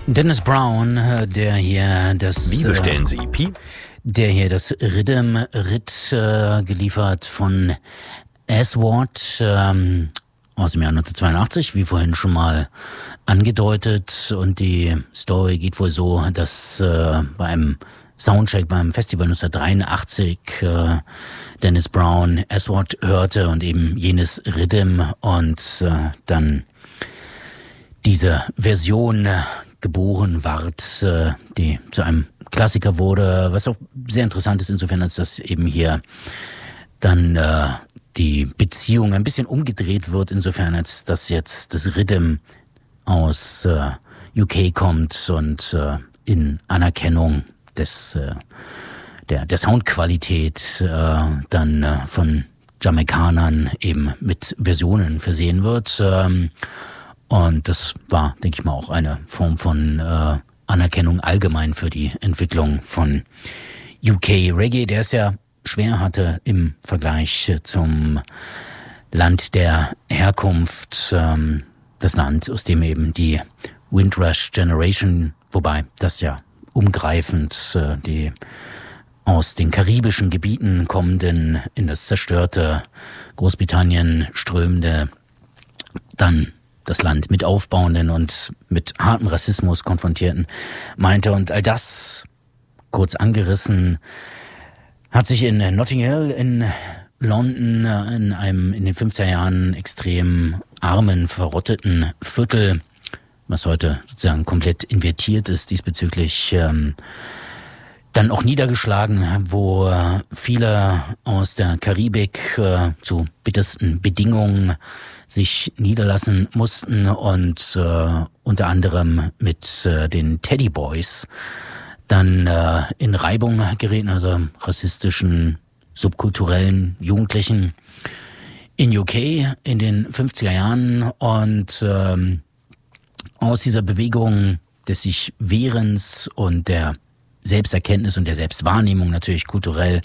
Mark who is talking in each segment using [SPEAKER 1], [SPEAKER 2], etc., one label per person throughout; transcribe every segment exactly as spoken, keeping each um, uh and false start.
[SPEAKER 1] Dennis Brown, der hier das...
[SPEAKER 2] Wie bestellen Sie Pi?
[SPEAKER 1] Der hier das Rhythm Ritt äh, geliefert von Aswad ähm, aus dem Jahr neunzehnhundertzweiundachtzig, wie vorhin schon mal angedeutet. Und die Story geht wohl so, dass äh, bei einem Soundcheck beim Festival neunzehnhundertdreiundachtzig äh, Dennis Brown Aswad hörte und eben jenes Rhythm und äh, dann diese Version äh, geboren ward, äh, die zu einem Klassiker wurde, was auch sehr interessant ist insofern, als dass eben hier dann äh, die Beziehung ein bisschen umgedreht wird, insofern als dass jetzt das Rhythm aus äh, U K kommt und äh, in Anerkennung des äh, der der Soundqualität äh, dann äh, von Jamaikanern eben mit Versionen versehen wird. Ähm, und das war, denke ich mal, auch eine Form von äh, Anerkennung allgemein für die Entwicklung von U K Reggae, der es ja schwer hatte im Vergleich zum Land der Herkunft, ähm, das Land, aus dem eben die Windrush Generation, wobei das ja umgreifend äh, die aus den karibischen Gebieten kommenden, in das zerstörte Großbritannien strömende, dann das Land mit aufbauenden und mit hartem Rassismus konfrontierten meinte. Und all das, kurz angerissen, hat sich in Notting Hill in London in einem in den fünfziger Jahren extrem armen, verrotteten Viertel, was heute sozusagen komplett invertiert ist diesbezüglich, ähm, dann auch niedergeschlagen, wo viele aus der Karibik äh, zu bittersten Bedingungen sich niederlassen mussten und äh, unter anderem mit äh, den Teddy Boys dann äh, in Reibung gerieten, also rassistischen, subkulturellen Jugendlichen in U K in den fünfziger Jahren. Und ähm, aus dieser Bewegung des sich Wehrens und der Selbsterkenntnis und der Selbstwahrnehmung natürlich kulturell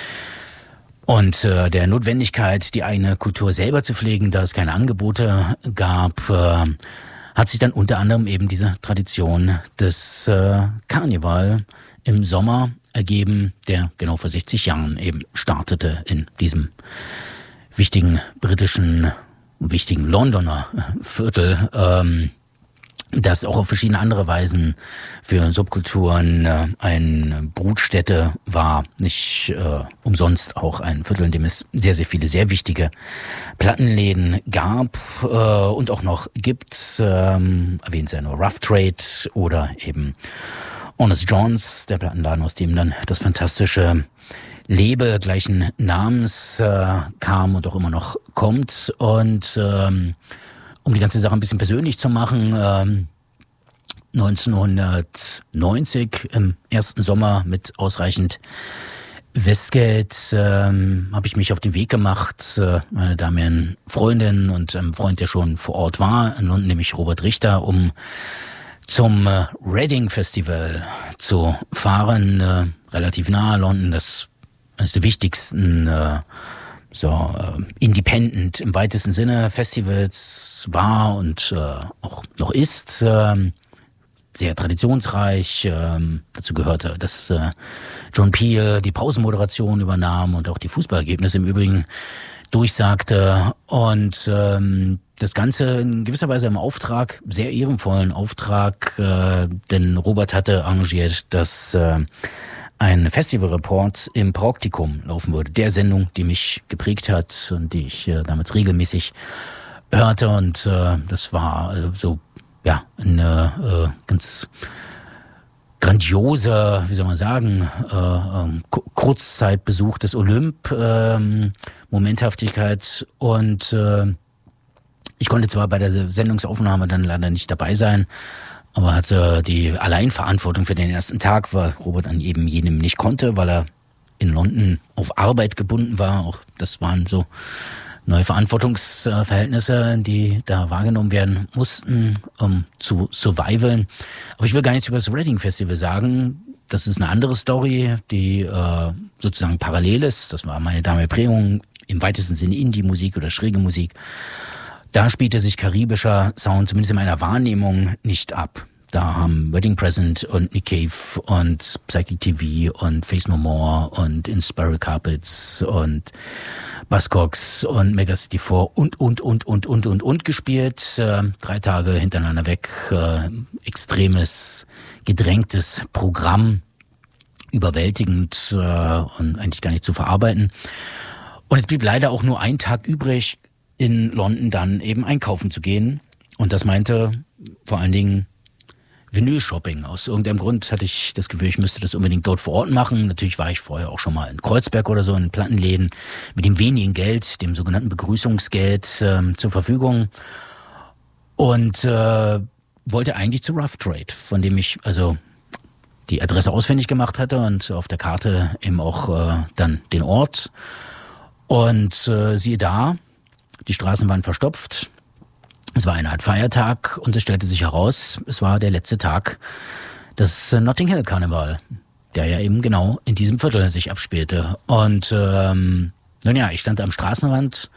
[SPEAKER 1] und äh, der Notwendigkeit, die eigene Kultur selber zu pflegen, da es keine Angebote gab, äh, hat sich dann unter anderem eben diese Tradition des äh, Karneval im Sommer ergeben, der genau vor sechzig Jahren eben startete in diesem wichtigen britischen, wichtigen Londoner Viertel, ähm, das auch auf verschiedene andere Weisen für Subkulturen äh, eine Brutstätte war. Nicht äh, umsonst auch ein Viertel, in dem es sehr, sehr viele sehr wichtige Plattenläden gab äh, und auch noch gibt. Ähm, erwähnt ja nur Rough Trade oder eben Honest John's, der Plattenladen, aus dem dann das fantastische Label gleichen Namens äh, kam und auch immer noch kommt. Und ähm, um die ganze Sache ein bisschen persönlich zu machen, ähm, neunzehnhundertneunzig im ersten Sommer mit ausreichend Westgeld ähm, habe ich mich auf den Weg gemacht, äh, meine damaligen Freundin und einem Freund, der schon vor Ort war, in London, nämlich Robert Richter, um zum äh, Reading Festival zu fahren, äh, relativ nahe London, das eines der wichtigsten äh, so äh, Independent im weitesten Sinne Festivals war und äh, auch noch ist, äh, sehr traditionsreich. Äh, dazu gehörte, dass äh, John Peel die Pausenmoderation übernahm und auch die Fußballergebnisse im Übrigen durchsagte. Und ähm, das Ganze in gewisser Weise im Auftrag, sehr ehrenvollen Auftrag, äh, denn Robert hatte arrangiert, dass äh, ein Festivalreport im Praktikum laufen würde, der Sendung, die mich geprägt hat und die ich äh, damals regelmäßig hörte. Und äh, das war äh, so ja eine äh, ganz grandiose, wie soll man sagen, äh, äh, Kurzzeitbesuch des Olymp, äh, Momenthaftigkeit. Und äh, ich konnte zwar bei der Sendungsaufnahme dann leider nicht dabei sein, aber hatte die Alleinverantwortung für den ersten Tag, weil Robert an eben jenem nicht konnte, weil er in London auf Arbeit gebunden war. Auch das waren so neue Verantwortungsverhältnisse, die da wahrgenommen werden mussten, um zu survivalen. Aber ich will gar nichts über das Reading Festival sagen. Das ist eine andere Story, die äh, sozusagen parallel ist. Das war meine damalige Prägung, im weitesten Sinne Indie-Musik oder schräge Musik. Da spielte sich karibischer Sound zumindest in meiner Wahrnehmung nicht ab. Da haben Wedding Present und Nick Cave und Psychic T V und Face No More und In Spiral Carpets und Buzzcocks und Megacity vier und, und, und, und, und, und, und gespielt. Äh, drei Tage hintereinander weg. Äh, extremes, gedrängtes Programm. Überwältigend äh, und eigentlich gar nicht zu verarbeiten. Und es blieb leider auch nur ein Tag übrig, in London dann eben einkaufen zu gehen. Und das meinte vor allen Dingen Vinyl-Shopping. Aus irgendeinem Grund hatte ich das Gefühl, ich müsste das unbedingt dort vor Ort machen. Natürlich war ich vorher auch schon mal in Kreuzberg oder so in Plattenläden mit dem wenigen Geld, dem sogenannten Begrüßungsgeld äh, zur Verfügung. Und äh, wollte eigentlich zu Rough Trade, von dem ich also die Adresse ausfindig gemacht hatte und auf der Karte eben auch äh, dann den Ort. Und äh, siehe da, die Straßen waren verstopft. Es war eine Art Feiertag und es stellte sich heraus, es war der letzte Tag des Notting Hill Karneval, der ja eben genau in diesem Viertel sich abspielte. Und ähm, nun ja, ich stand am Straßenrand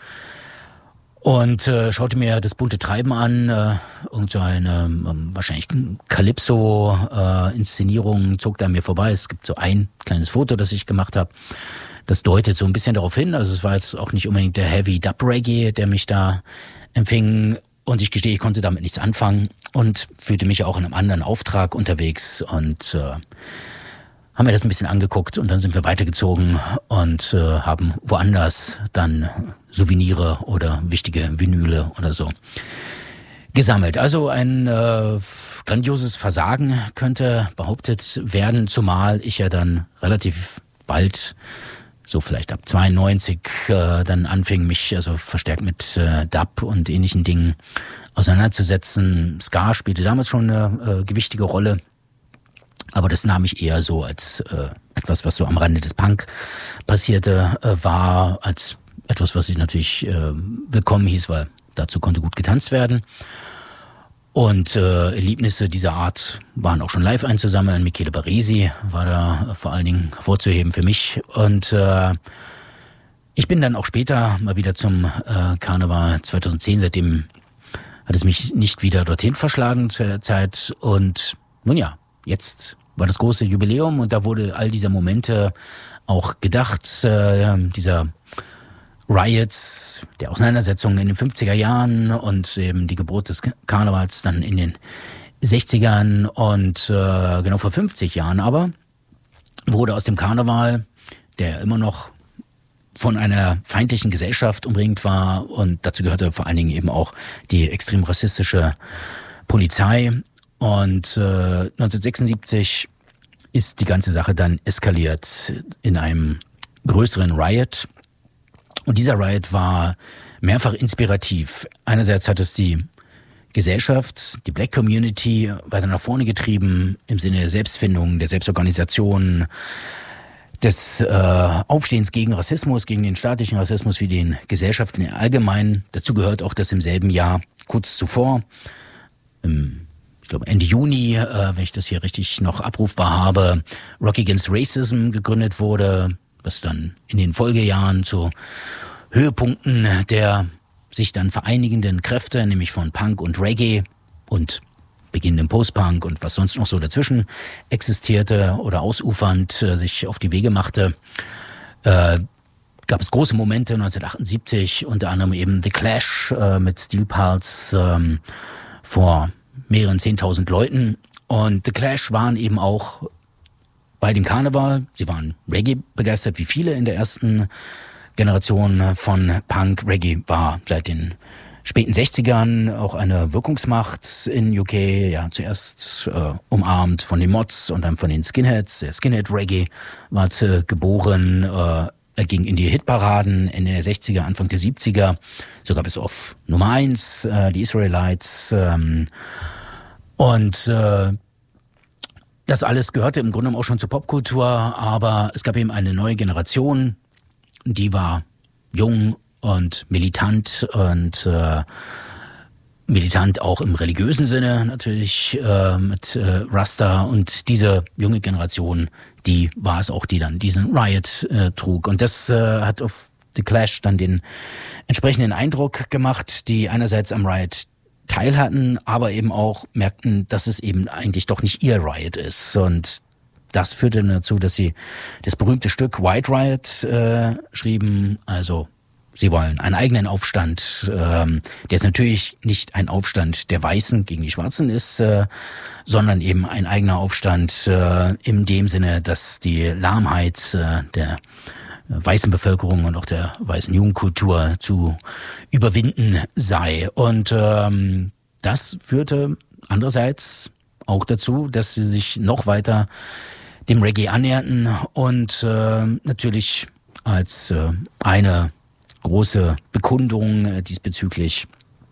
[SPEAKER 1] und äh, schaute mir das bunte Treiben an. Äh, irgend so eine ähm, wahrscheinlich Calypso-Inszenierung äh, zog da an mir vorbei. Es gibt so ein kleines Foto, das ich gemacht habe. Das deutet so ein bisschen darauf hin. Also es war jetzt auch nicht unbedingt der Heavy Dub Reggae, der mich da empfing. Und ich gestehe, ich konnte damit nichts anfangen und fühlte mich auch in einem anderen Auftrag unterwegs und äh, haben mir das ein bisschen angeguckt und dann sind wir weitergezogen und äh, haben woanders dann Souvenire oder wichtige Vinyle oder so gesammelt. Also ein äh, grandioses Versagen könnte behauptet werden, zumal ich ja dann relativ bald, so vielleicht ab zweiundneunzig, äh, dann anfing, mich also verstärkt mit äh, Dub und ähnlichen Dingen auseinanderzusetzen. Ska spielte damals schon eine äh, gewichtige Rolle, aber das nahm ich eher so als äh, etwas, was so am Rande des Punk passierte, äh, war, als etwas, was ich natürlich äh, willkommen hieß, weil dazu konnte gut getanzt werden. Und äh, Erlebnisse dieser Art waren auch schon live einzusammeln. Michele Baresi war da vor allen Dingen hervorzuheben für mich. Und äh, ich bin dann auch später mal wieder zum äh, Karneval zweitausendzehn. Seitdem hat es mich nicht wieder dorthin verschlagen zur Zeit. Und nun ja, jetzt war das große Jubiläum und da wurde all dieser Momente auch gedacht. Äh, dieser Riots, der Auseinandersetzungen in den fünfziger Jahren und eben die Geburt des Karnevals dann in den sechzigern und äh, genau vor fünfzig Jahren aber wurde aus dem Karneval, der immer noch von einer feindlichen Gesellschaft umringt war und dazu gehörte vor allen Dingen eben auch die extrem rassistische Polizei und äh, neunzehnhundertsechsundsiebzig ist die ganze Sache dann eskaliert in einem größeren Riot. Und dieser Riot war mehrfach inspirativ. Einerseits hat es die Gesellschaft, die Black Community weiter nach vorne getrieben im Sinne der Selbstfindung, der Selbstorganisation, des äh, Aufstehens gegen Rassismus, gegen den staatlichen Rassismus wie den Gesellschaften allgemein. Dazu gehört auch, dass im selben Jahr, kurz zuvor, im, ich glaube Ende Juni, äh, wenn ich das hier richtig noch abrufbar habe, Rock Against Racism gegründet wurde, was dann in den Folgejahren zu Höhepunkten der sich dann vereinigenden Kräfte, nämlich von Punk und Reggae und beginnendem Post-Punk und was sonst noch so dazwischen existierte oder ausufernd äh, sich auf die Wege machte, äh, gab es große Momente neunzehnhundertachtundsiebzig, unter anderem eben The Clash äh, mit Steel Pulse ähm, vor mehreren zehntausend Leuten. Und The Clash waren eben auch bei dem Karneval, sie waren Reggae begeistert, wie viele in der ersten Generation von Punk. Reggae war seit den späten sechzigern auch eine Wirkungsmacht in U K, ja zuerst äh, umarmt von den Mods und dann von den Skinheads. Der Skinhead Reggae war äh, geboren, äh, er ging in die Hitparaden Ende der sechziger, Anfang der siebziger, sogar bis auf Nummer eins, äh, die Israelites ähm, und äh, das alles gehörte im Grunde genommen auch schon zur Popkultur, aber es gab eben eine neue Generation, die war jung und militant und äh, militant auch im religiösen Sinne natürlich äh, mit äh, Rasta und diese junge Generation, die war es auch, die dann diesen Riot äh, trug und das äh, hat auf The Clash dann den entsprechenden Eindruck gemacht, die einerseits am Riot teil hatten, aber eben auch merkten, dass es eben eigentlich doch nicht ihr Riot ist. Und das führte dazu, dass sie das berühmte Stück White Riot äh, schrieben, also sie wollen einen eigenen Aufstand, ähm, der ist natürlich nicht ein Aufstand der Weißen gegen die Schwarzen ist, äh, sondern eben ein eigener Aufstand äh, in dem Sinne, dass die Lahmheit äh, der weißen Bevölkerung und auch der weißen Jugendkultur zu überwinden sei. Und ähm, das führte andererseits auch dazu, dass sie sich noch weiter dem Reggae annäherten und äh, natürlich als äh, eine große Bekundung äh, diesbezüglich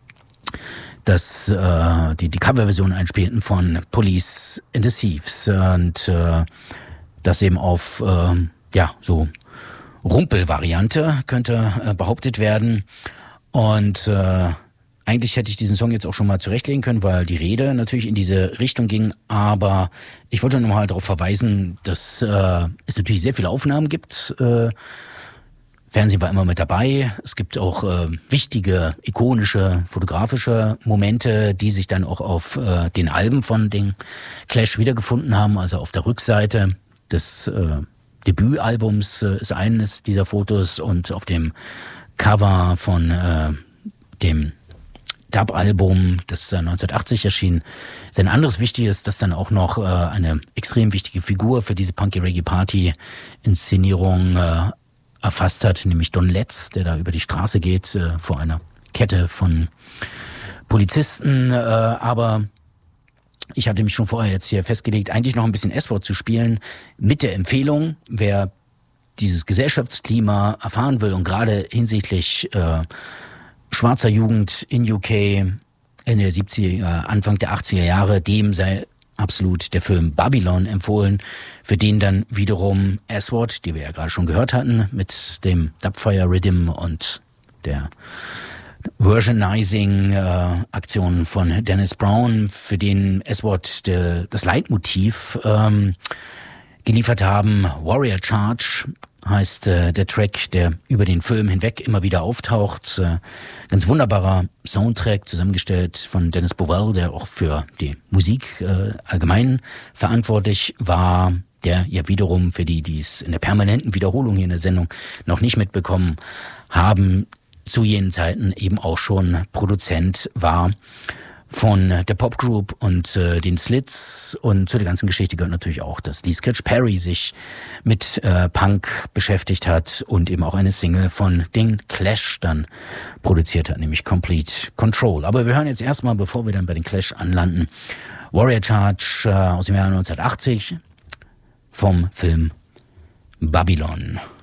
[SPEAKER 1] dass äh, die, die Coverversion einspielten von Police and the Thieves und äh, das eben auf äh, ja so Rumpel-Variante könnte äh, behauptet werden. Und äh, eigentlich hätte ich diesen Song jetzt auch schon mal zurechtlegen können, weil die Rede natürlich in diese Richtung ging. Aber ich wollte nochmal darauf verweisen, dass äh, es natürlich sehr viele Aufnahmen gibt. Äh, Fernsehen war immer mit dabei. Es gibt auch äh, wichtige, ikonische, fotografische Momente, die sich dann auch auf äh, den Alben von den Clash wiedergefunden haben. Also auf der Rückseite des äh, Debütalbums äh, ist eines dieser Fotos und auf dem Cover von äh, dem Dub-Album, das äh, neunzehnhundertachtzig erschien, ist ein anderes Wichtiges, das dann auch noch äh, eine extrem wichtige Figur für diese Punky-Reggae-Party-Inszenierung äh, erfasst hat, nämlich Don Letts, der da über die Straße geht äh, vor einer Kette von Polizisten, äh, aber ich hatte mich schon vorher jetzt hier festgelegt, eigentlich noch ein bisschen S-Wort zu spielen, mit der Empfehlung, wer dieses Gesellschaftsklima erfahren will und gerade hinsichtlich äh, schwarzer Jugend in U K Ende der siebziger, Anfang der achtziger Jahre, dem sei absolut der Film Babylon empfohlen, für den dann wiederum S-Wort, die wir ja gerade schon gehört hatten, mit dem Dubfire Rhythm und der Versionizing-Aktion äh, von Dennis Brown, für den S-Wort das Leitmotiv ähm, geliefert haben. Warrior Charge heißt äh, der Track, der über den Film hinweg immer wieder auftaucht. Äh, ganz wunderbarer Soundtrack, zusammengestellt von Dennis Bovell, der auch für die Musik äh, allgemein verantwortlich war, der ja wiederum für die, die es in der permanenten Wiederholung hier in der Sendung noch nicht mitbekommen haben, zu jenen Zeiten eben auch schon Produzent war von der Popgroup und äh, den Slits. Und zu der ganzen Geschichte gehört natürlich auch, dass Lee Scratch Perry sich mit äh, Punk beschäftigt hat und eben auch eine Single von den Clash dann produziert hat, nämlich Complete Control. Aber wir hören jetzt erstmal, bevor wir dann bei den Clash anlanden, Warrior Charge äh, aus dem Jahr neunzehnhundertachtzig vom Film Babylon.